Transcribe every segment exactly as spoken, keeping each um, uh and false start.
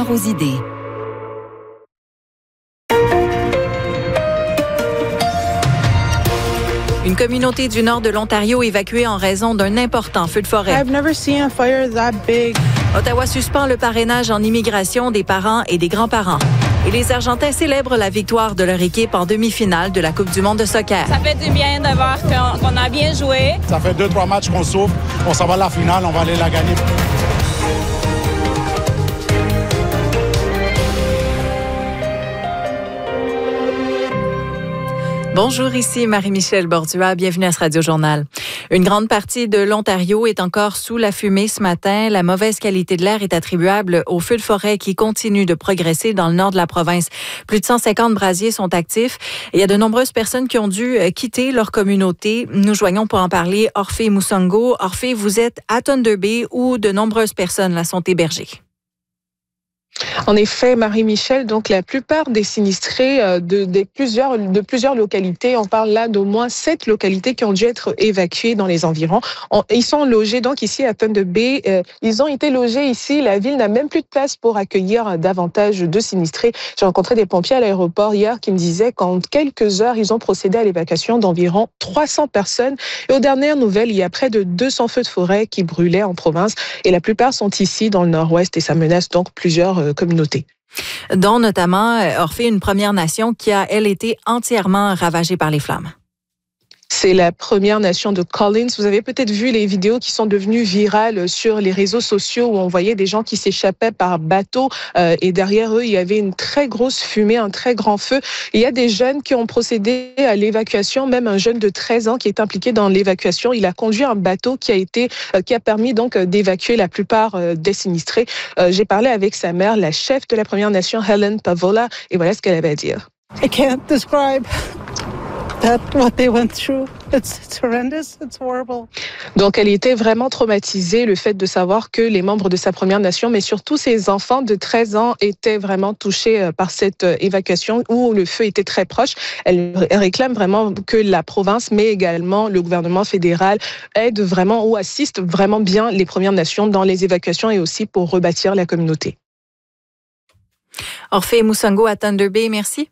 aux idées. Une communauté du nord de l'Ontario évacuée en raison d'un important feu de forêt. I've never seen a fire that big. Ottawa suspend le parrainage en immigration des parents et des grands-parents. Et les Argentins célèbrent la victoire de leur équipe en demi-finale de la Coupe du monde de soccer. Ça fait du bien de voir qu'on, qu'on a bien joué. Ça fait deux, trois matchs qu'on souffre. On s'en va à la finale, on va aller la gagner. Bonjour, ici Marie-Michel Bordua. Bienvenue à ce Radio-Journal. Une grande partie de l'Ontario est encore sous la fumée ce matin. La mauvaise qualité de l'air est attribuable aux feux de forêt qui continuent de progresser dans le nord de la province. Plus de cent cinquante brasiers sont actifs et il y a de nombreuses personnes qui ont dû quitter leur communauté. Nous joignons pour en parler Orphée Moussango. Orphée, vous êtes à Thunder Bay où de nombreuses personnes là sont hébergées. En effet, Marie-Michel, donc la plupart des sinistrés euh, de, de, plusieurs, de plusieurs localités, on parle là d'au moins sept localités qui ont dû être évacuées dans les environs. On, ils sont logés donc ici à Thunder Bay. Euh, ils ont été logés ici. La ville n'a même plus de place pour accueillir davantage de sinistrés. J'ai rencontré des pompiers à l'aéroport hier qui me disaient qu'en quelques heures, ils ont procédé à l'évacuation d'environ trois cents personnes. Et aux dernières nouvelles, il y a près de deux cents feux de forêt qui brûlaient en province. Et la plupart sont ici dans le nord-ouest et ça menace donc plusieurs euh, communautés. Dont notamment Orphée, une Première Nation qui a, elle, été entièrement ravagée par les flammes. C'est la Première Nation de Collins. Vous avez peut-être vu les vidéos qui sont devenues virales sur les réseaux sociaux où on voyait des gens qui s'échappaient par bateau euh, et derrière eux, il y avait une très grosse fumée, un très grand feu. Il y a des jeunes qui ont procédé à l'évacuation, même un jeune de treize ans qui est impliqué dans l'évacuation. Il a conduit un bateau qui a été, euh, qui a permis donc d'évacuer la plupart euh, des sinistrés. Euh, j'ai parlé avec sa mère, la chef de la Première Nation, Helen Pavola, et voilà ce qu'elle avait à dire. I can't describe that what they went through. It's, it's horrendous. It's horrible. Donc, elle était vraiment traumatisée, le fait de savoir que les membres de sa Première Nation, mais surtout ses enfants de treize ans, étaient vraiment touchés par cette évacuation où le feu était très proche. Elle réclame vraiment que la province, mais également le gouvernement fédéral, aide vraiment ou assiste vraiment bien les Premières Nations dans les évacuations et aussi pour rebâtir la communauté. Orphée Moussango à Thunder Bay, merci.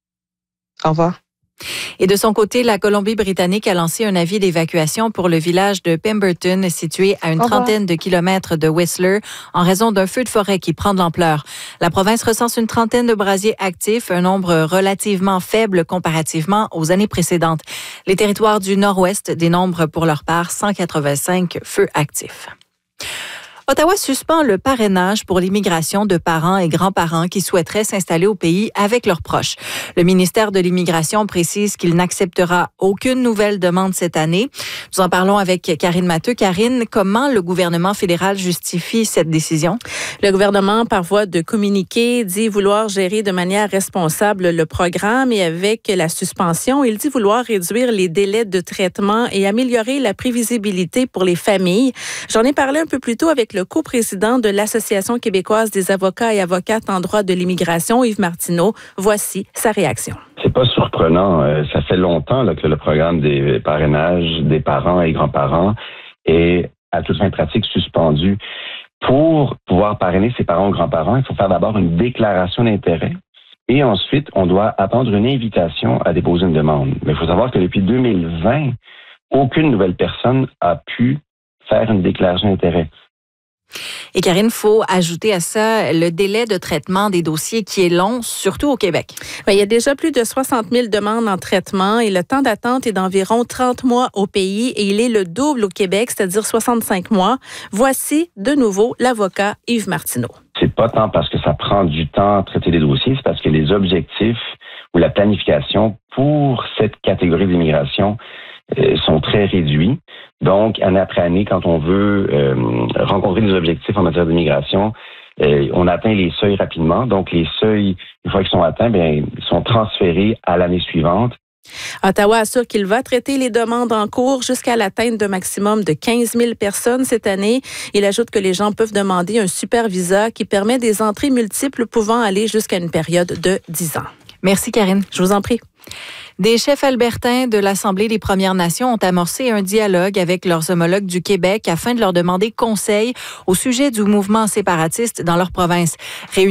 Au revoir. Et de son côté, la Colombie-Britannique a lancé un avis d'évacuation pour le village de Pemberton, situé à une trentaine de kilomètres de Whistler, en raison d'un feu de forêt qui prend de l'ampleur. La province recense une trentaine de brasiers actifs, un nombre relativement faible comparativement aux années précédentes. Les territoires du nord-ouest dénombrent pour leur part cent quatre-vingt-cinq feux actifs. Ottawa suspend le parrainage pour l'immigration de parents et grands-parents qui souhaiteraient s'installer au pays avec leurs proches. Le ministère de l'Immigration précise qu'il n'acceptera aucune nouvelle demande cette année. Nous en parlons avec Karine Matteux. Karine, comment le gouvernement fédéral justifie cette décision? Le gouvernement, par voie de communiqué, dit vouloir gérer de manière responsable le programme et avec la suspension, il dit vouloir réduire les délais de traitement et améliorer la prévisibilité pour les familles. J'en ai parlé un peu plus tôt avec le coprésident de l'Association québécoise des avocats et avocates en droit de l'immigration, Yves Martineau. Voici sa réaction. C'est pas surprenant. Ça fait longtemps là, que le programme des parrainages des parents et grands-parents est à toute fin pratique suspendu. Pour pouvoir parrainer ses parents ou grands-parents, il faut faire d'abord une déclaration d'intérêt et ensuite, on doit attendre une invitation à déposer une demande. Mais il faut savoir que depuis deux mille vingt, aucune nouvelle personne a pu faire une déclaration d'intérêt. Et Karine, il faut ajouter à ça le délai de traitement des dossiers qui est long, surtout au Québec. Bien, il y a déjà plus de soixante mille demandes en traitement et le temps d'attente est d'environ trente mois au pays et il est le double au Québec, c'est-à-dire soixante-cinq mois. Voici de nouveau l'avocat Yves Martineau. C'est pas tant parce que ça prend du temps à traiter les dossiers, c'est parce que les objectifs ou la planification pour cette catégorie d'immigration euh, sont très réduits. Donc, année après année, quand on veut euh, rencontrer des objectifs en matière d'immigration, euh, on atteint les seuils rapidement. Donc, les seuils, une fois qu'ils sont atteints, bien, ils sont transférés à l'année suivante. Ottawa assure qu'il va traiter les demandes en cours jusqu'à l'atteinte d'un maximum de quinze mille personnes cette année. Il ajoute que les gens peuvent demander un super visa qui permet des entrées multiples pouvant aller jusqu'à une période de dix ans. Merci, Karine. Je vous en prie. Des chefs albertains de l'Assemblée des Premières Nations ont amorcé un dialogue avec leurs homologues du Québec afin de leur demander conseil au sujet du mouvement séparatiste dans leur province.